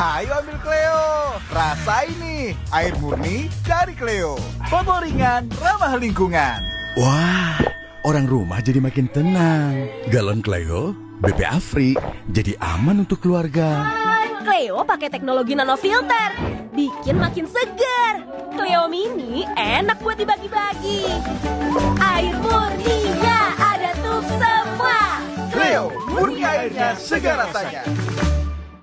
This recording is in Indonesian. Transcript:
Ayo ambil Cleo. Rasain nih, air murni dari Cleo. Botol ringan, ramah lingkungan. Wah, orang rumah jadi makin tenang. Galon Cleo, BPA free, jadi aman untuk keluarga. Cleo pakai teknologi nanofilter, bikin makin segar. Cleo Mini enak buat dibagi-bagi. Air murninya ada untuk semua. Cleo, murni airnya segar rasanya.